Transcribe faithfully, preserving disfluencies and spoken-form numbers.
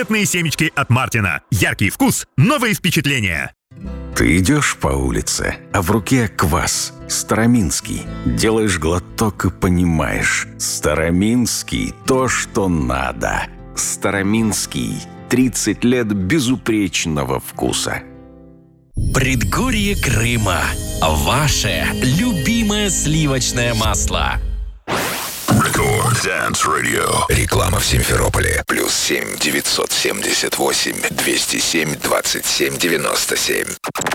великолепные семечки от Мартина. Яркий вкус, новые впечатления. Ты идешь по улице, а в руке квас. Староминский. Делаешь глоток и понимаешь. Староминский – то, что надо. Староминский. тридцать лет безупречного вкуса. Предгорье Крыма. Ваше любимое сливочное масло. Рекорд Dance Radio. Реклама в Симферополе. Плюс семь девятьсот семьдесят восемь двести семь двадцать семь девяносто семь.